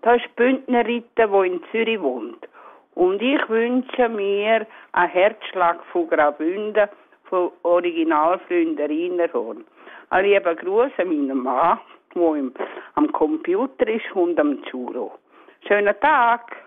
Das ist die Bündnerin, die in Zürich wohnt. Und ich wünsche mir einen Herzschlag von Graubünden, von Originalfreunde Reinerhorn. Einen lieben Gruß an meinen Mann, der am Computer ist, und am Churo. Schönen Tag!